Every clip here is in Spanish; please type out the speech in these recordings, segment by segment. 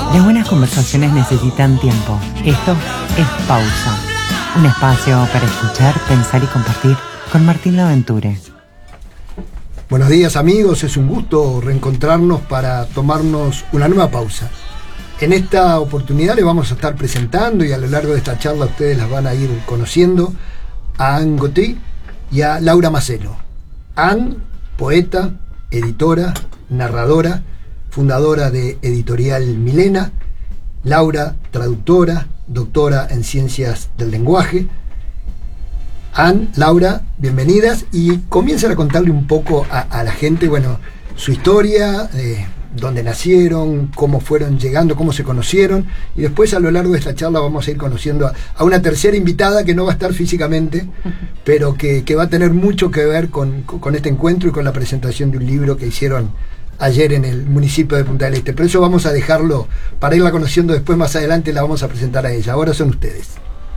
Las buenas conversaciones necesitan tiempo. Esto es Pausa, un espacio para escuchar, pensar y compartir con Martín Laventure. Buenos días amigos, es un gusto reencontrarnos para tomarnos una nueva pausa. En esta oportunidad les vamos a estar presentando, y a lo largo de esta charla ustedes las van a ir conociendo, a Anne Gauthier y a Laura Macelo. Anne, poeta, editora, narradora, fundadora de Editorial Milena. Laura, traductora, doctora en Ciencias del Lenguaje. Anne, Laura, bienvenidas, y comiencen a contarle un poco a la gente, bueno, su historia, dónde nacieron, cómo fueron llegando, cómo se conocieron, y después a lo largo de esta charla vamos a ir conociendo a una tercera invitada que no va a estar físicamente, pero que va a tener mucho que ver con este encuentro y con la presentación de un libro que hicieron ayer en el municipio de Punta del Este. Pero eso vamos a dejarlo para irla conociendo después, más adelante la vamos a presentar a ella. Ahora son ustedes.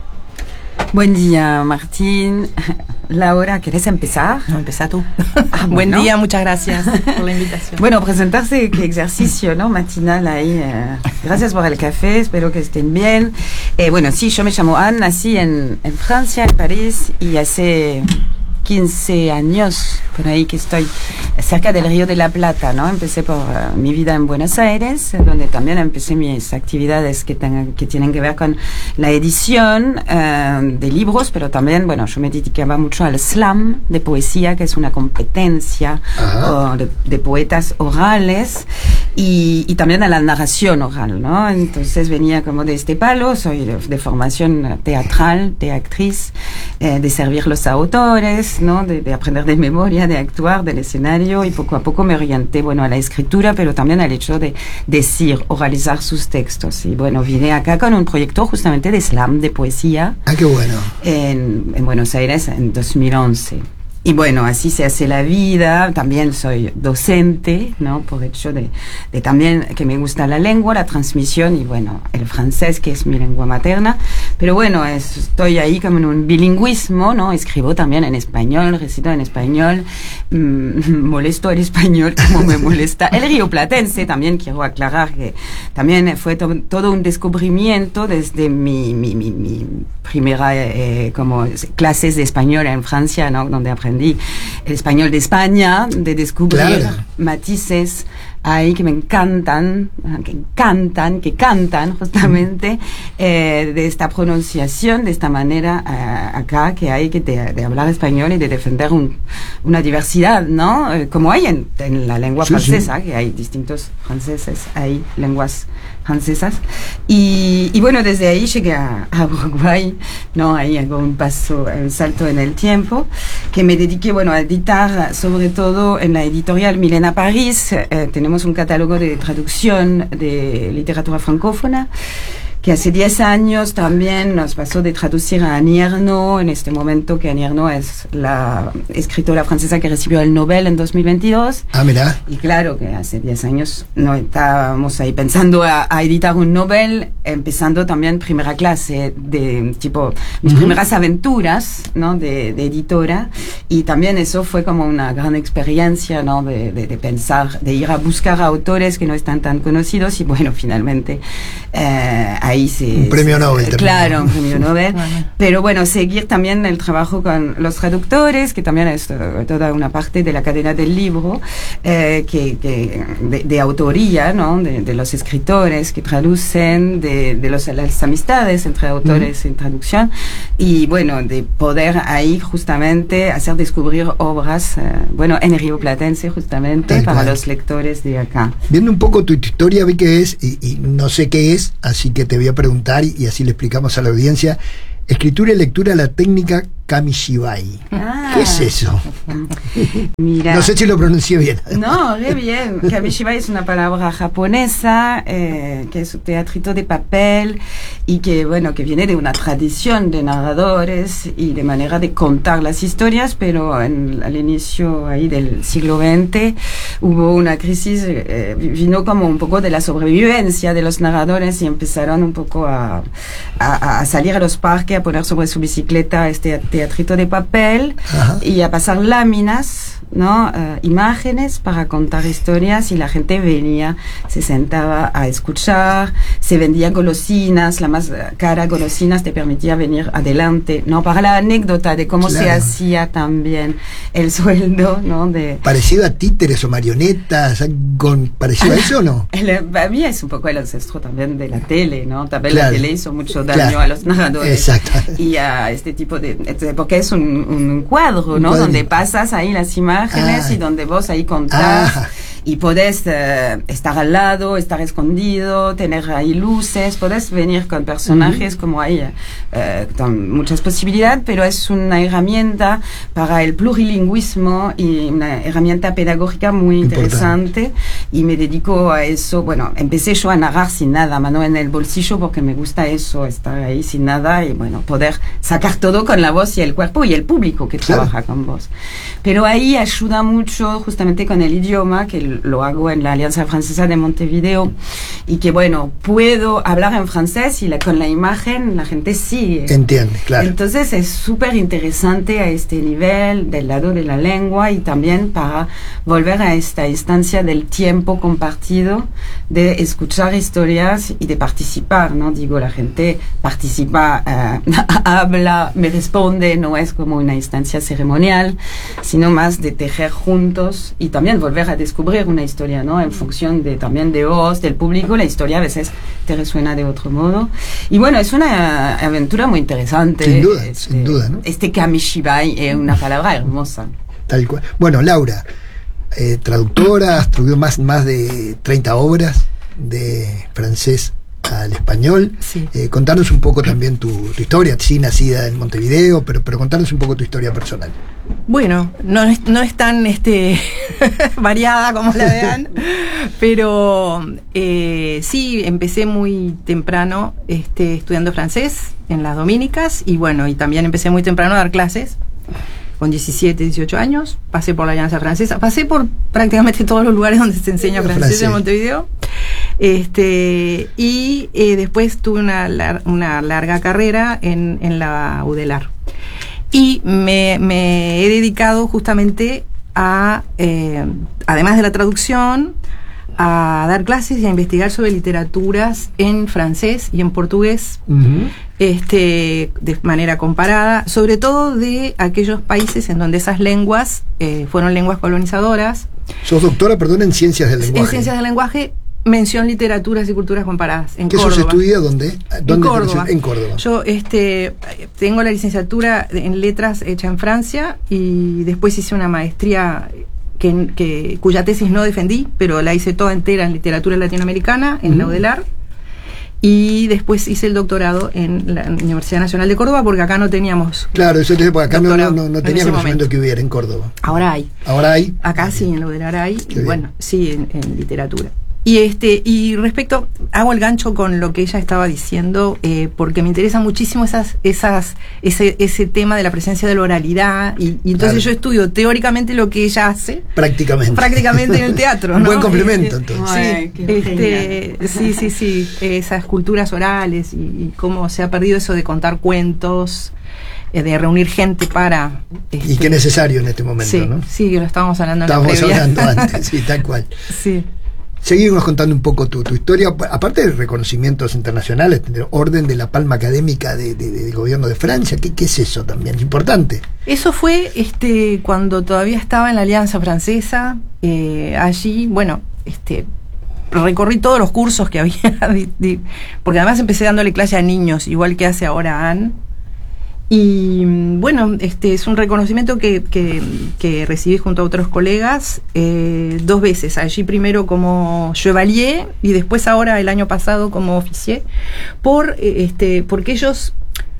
Buen día, Martín. Laura, ¿querés empezar? No, empezá tú. Buen día, muchas gracias por la invitación. Bueno, presentarse, qué ejercicio, ¿no? Matinal ahí. Gracias por el café, espero que estén bien. Bueno, sí, yo me llamo Anne, nací en Francia, en París, y hace 15 años por ahí que estoy cerca del Río de la Plata, ¿no? Empecé por mi vida en Buenos Aires, donde también empecé mis actividades que tienen que ver con la edición de libros, pero también, bueno, yo me dedicaba mucho al slam de poesía, que es una competencia de poetas orales, y también a la narración oral, ¿no? Entonces venía como de este palo, soy de formación teatral, de actriz, de servir los autores, ¿no? De aprender de memoria, de actuar, del escenario, y poco a poco me orienté, bueno, a la escritura, pero también al hecho de decir, oralizar sus textos. Y bueno, vine acá con un proyecto justamente de slam, de poesía. ¡Ah, qué bueno! En Buenos Aires en 2011. Y bueno, así se hace la vida. También soy docente, ¿no? Por hecho de también que me gusta la lengua, la transmisión, y bueno, el francés, que es mi lengua materna. Pero bueno, estoy ahí como en un bilingüismo, ¿no? Escribo también en español, recito en español, molesto el español como me molesta el rioplatense. También quiero aclarar que también fue todo un descubrimiento desde mi primera como clases de español en Francia, ¿no? Donde aprendí el español de España, de descubrir matices ahí que me encantan, que cantan justamente, de esta pronunciación, de esta manera acá que hay que de hablar español y de defender una diversidad, ¿no? Como hay en la lengua francesa, que hay distintos franceses, hay lenguas francesas, y bueno, desde ahí llegué a Uruguay, ¿no? Ahí hago un salto en el tiempo, que me dediqué, bueno, a editar sobre todo en la editorial Milena París. Tenemos un catálogo de traducción de literatura francófona, que hace 10 años también nos pasó de traducir a Annie Ernaux, en este momento que Annie Ernaux es la escritora francesa que recibió el Nobel en 2022. Ah, mira. Y claro que hace 10 años no estábamos ahí pensando a editar un Nobel, empezando también primera clase, de tipo mis primeras aventuras, ¿no? de editora, y también eso fue como una gran experiencia, ¿no? de pensar, de ir a buscar a autores que no están tan conocidos, y bueno, finalmente ahí un premio Nobel también. Claro, un premio Nobel. Pero bueno, seguir también el trabajo con los traductores, que también es toda una parte de la cadena del libro, de autoría, ¿no? De los escritores que traducen, de las amistades entre autores en traducción, y bueno, de poder ahí justamente hacer descubrir obras, bueno, en Río Platense justamente, para los lectores de acá. Viendo un poco tu historia, vi que es, y no sé qué es, así que te voy a preguntar, y así le explicamos a la audiencia: escritura y lectura, la técnica Kamishibai. ¿Qué es eso? Mira, no sé si lo pronuncié bien. No, re bien. Kamishibai es una palabra japonesa, que es un teatrito de papel, y que, bueno, que viene de una tradición de narradores y de manera de contar las historias, pero al inicio ahí del siglo XX hubo una crisis, vino como un poco de la sobrevivencia de los narradores, y empezaron un poco a salir a los parques, a poner sobre su bicicleta este teatrito de papel. Ajá. Y a pasar láminas, ¿no? Imágenes para contar historias, y la gente venía, se sentaba a escuchar, se vendían golosinas, la más cara golosinas te permitía venir adelante, ¿no? Para la anécdota de cómo se hacía también el sueldo, ¿no? Parecido a títeres o marionetas, parecido a eso, ¿o no? Para mí es un poco el ancestro también de la tele, ¿no? También la tele hizo mucho daño a los narradores. Exacto. Y a este tipo porque es un cuadro, ¿no? Donde pasas ahí las imágenes y donde vos ahí contás. Y podés estar al lado, estar escondido, tener ahí luces, podés venir con personajes como hay con muchas posibilidades, pero es una herramienta para el plurilingüismo y una herramienta pedagógica muy interesante. Y me dedico a eso. Bueno, empecé yo a narrar sin nada, mano en el bolsillo, porque me gusta eso, estar ahí sin nada y bueno, poder sacar todo con la voz y el cuerpo y el público que trabaja con vos. Pero ahí ayuda mucho justamente con el idioma, que lo hago en la Alianza Francesa de Montevideo, y que bueno, puedo hablar en francés y con la imagen la gente sigue. Entiende, claro. Entonces es súper interesante a este nivel del lado de la lengua, y también para volver a esta instancia del tiempo compartido, de escuchar historias y de participar, ¿no? Digo, la gente participa, habla, me responde, no es como una instancia ceremonial, sino más de tejer juntos y también volver a descubrir una historia, ¿no? En función también de vos, del público, la historia a veces te resuena de otro modo. Y bueno, es una aventura muy interesante. Sin duda, ¿no? Este kamishibai es una palabra hermosa. Tal cual. Bueno, Laura, traductora, has traducido más de 30 obras de francés al español. Sí. Contanos un poco también tu historia, sí, nacida en Montevideo, pero contanos un poco tu historia personal. Bueno, no es tan variada como la de Anne, pero sí, empecé muy temprano estudiando francés en las dominicas, y bueno, y también empecé muy temprano a dar clases. Con 17, 18 años, pasé por la Alianza Francesa, pasé por prácticamente todos los lugares donde se enseña francés en Montevideo. Y después tuve una larga carrera en la UDELAR. Y me he dedicado justamente a, además de la traducción, a dar clases y a investigar sobre literaturas en francés y en portugués, de manera comparada, sobre todo de aquellos países en donde esas lenguas fueron lenguas colonizadoras. Sos doctora, perdón, en Ciencias del Lenguaje. En Ciencias del Lenguaje, mención Literaturas y Culturas Comparadas, en Córdoba. ¿Eso se estudia dónde? En Córdoba. En Córdoba. Yo tengo la licenciatura en Letras hecha en Francia, y después hice una maestría cuya tesis no defendí, pero la hice toda entera en literatura latinoamericana, en la UDELAR, y después hice el doctorado en la Universidad Nacional de Córdoba, porque acá no teníamos. Claro, eso porque acá no tenía conocimiento que hubiera en Córdoba. Ahora hay. Acá sí, en la UDELAR hay, y bueno, sí, en literatura. Y respecto, hago el gancho con lo que ella estaba diciendo, porque me interesa muchísimo ese tema de la presencia de la oralidad, y entonces yo estudio teóricamente lo que ella hace prácticamente en el teatro, ¿no? Un buen complemento, entonces. Sí, esas culturas orales, y cómo se ha perdido eso de contar cuentos, de reunir gente para... y qué necesario en este momento, ¿no? Sí, que lo estábamos hablando en la previa. Estábamos hablando antes, sí, tal cual. Sí. Seguimos contando un poco tu historia, aparte de reconocimientos internacionales, de Orden de la Palma Académica del Gobierno de Francia. ¿Qué es eso también? Es importante. Eso fue cuando todavía estaba en la Alianza Francesa. Allí, bueno, recorrí todos los cursos que había, porque además empecé dándole clase a niños, igual que hace ahora Anne. Y bueno, es un reconocimiento que recibí junto a otros colegas 2 veces. Allí primero como chevalier y después ahora el año pasado como officier, porque ellos,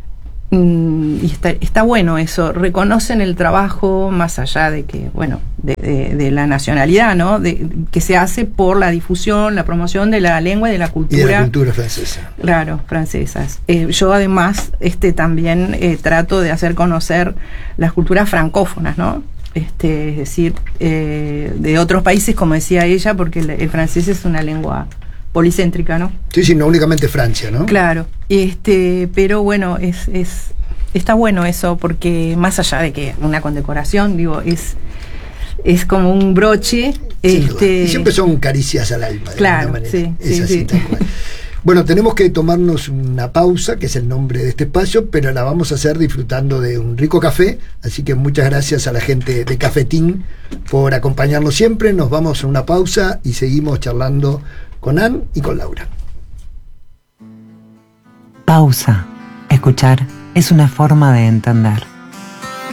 y está bueno eso, reconocen el trabajo más allá de que, bueno, de la nacionalidad, ¿no? Que se hace por la difusión, la promoción de la lengua y de la cultura. Y de la cultura francesa. Claro, francesas. Yo además también trato de hacer conocer las culturas francófonas, ¿no? Es decir, de otros países, como decía ella, porque el francés es una lengua policéntrica, ¿no? Sí, no únicamente Francia, ¿no? Claro, pero bueno, está bueno eso, porque más allá de que una condecoración, digo, es como un broche. Y siempre son caricias al alma, de claro, alguna manera. Sí, es sí, así, sí. tal cual. Bueno, tenemos que tomarnos una pausa, que es el nombre de este espacio, pero la vamos a hacer disfrutando de un rico café, así que muchas gracias a la gente de Cafetín por acompañarnos siempre. Nos vamos a una pausa y seguimos charlando con Ann y con Laura. Pausa. Escuchar es una forma de entender.